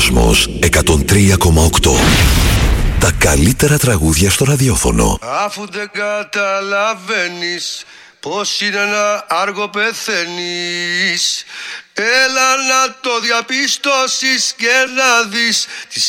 Κόσμος 103,8. Τα καλύτερα τραγούδια στο ραδιόφωνο. Αφού δεν καταλαβαίνεις πως είναι να άργο πεθαίνεις, έλα να το διαπιστώσεις και να δεις τις